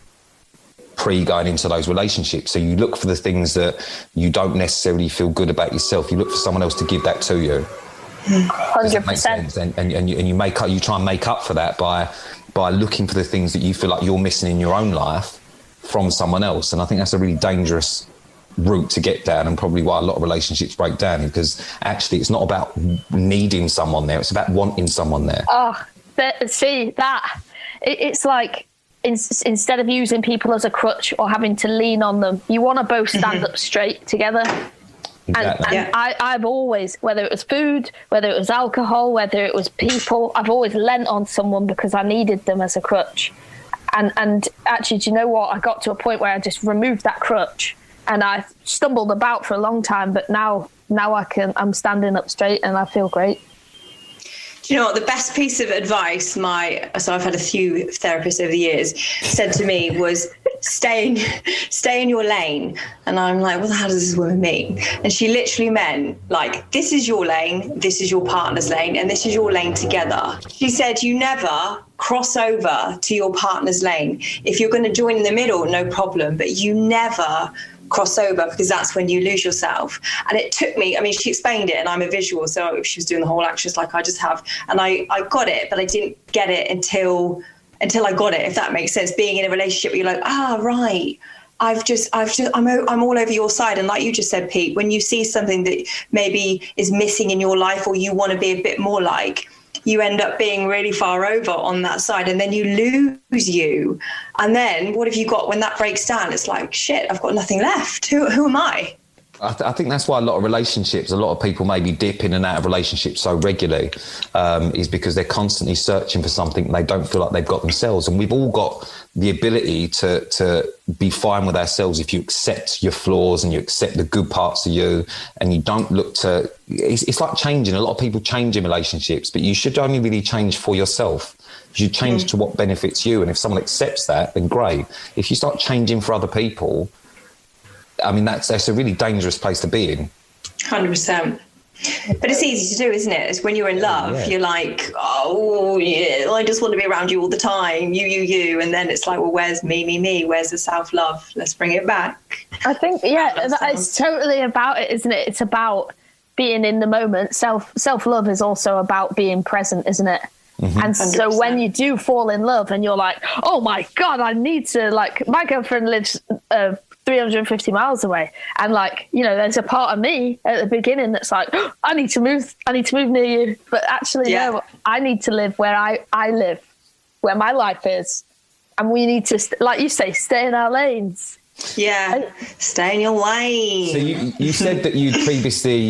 pre going into those relationships. So you look for the things that you don't necessarily feel good about yourself. You look for someone else to give that to you. one hundred percent. And, and, and, you, and you make up, you try and make up for that by by looking for the things that you feel like you're missing in your own life from someone else. And I think that's a really dangerous route to get down, and probably why a lot of relationships break down, because actually it's not about needing someone there, it's about wanting someone there. Oh, but see that it, it's like in, instead of using people as a crutch or having to lean on them, you want to both stand up straight together. Exactly. And, and yeah. I, I've always, whether it was food, whether it was alcohol, whether it was people, I've always lent on someone because I needed them as a crutch. And and actually, do you know what? I got to a point where I just removed that crutch, and I stumbled about for a long time. But now, now I can, I'm standing up straight, and I feel great. Do you know what the best piece of advice my so I've had a few therapists over the years said to me was stay in stay in your lane. And I'm like, what the hell does this woman mean? And she literally meant like, this is your lane, this is your partner's lane, and this is your lane together. She said you never cross over to your partner's lane. If you're going to join in the middle, no problem, but you never cross over, because that's when you lose yourself. And it took me, I mean, she explained it, and I'm a visual, so she was doing the whole actress like I just have, and I, I got it, but I didn't get it until until I got it, if that makes sense. Being in a relationship where you're like, ah, right, I've just, I've just, I'm, I'm all over your side. And like you just said, Pete, when you see something that maybe is missing in your life, or you want to be a bit more like, you end up being really far over on that side, and then you lose you. And then what have you got when that breaks down? It's like, shit, I've got nothing left. Who, who am I? I, th- I think that's why a lot of relationships, a lot of people maybe dip in and out of relationships so regularly, um, is because they're constantly searching for something they don't feel like they've got themselves. And we've all got the ability to to be fine with ourselves if you accept your flaws and you accept the good parts of you, and you don't look to... It's, it's like changing. A lot of people change in relationships, but you should only really change for yourself. You should change mm. to what benefits you. And if someone accepts that, then great. If you start changing for other people... I mean, that's that's a really dangerous place to be in. one hundred percent. But it's easy to do, isn't it? It's when you're in love, yeah. You're like, oh, yeah, I just want to be around you all the time, you, you, you. And then it's like, well, where's me, me, me? Where's the self-love? Let's bring it back. I think, yeah, that it's totally about it, isn't it? It's about being in the moment. Self, self-love is also about being present, isn't it? Mm-hmm. And so one hundred percent. When you do fall in love and you're like, oh, my God, I need to, like, my girlfriend lives... Uh, three hundred fifty miles away, and like, you know, there's a part of me at the beginning that's like, oh, I need to move I need to move near you, but actually yeah. no, I need to live where I I live, where my life is, and we need to, like you say, stay in our lanes. Yeah, stay in your lane. So you, you said that you'd previously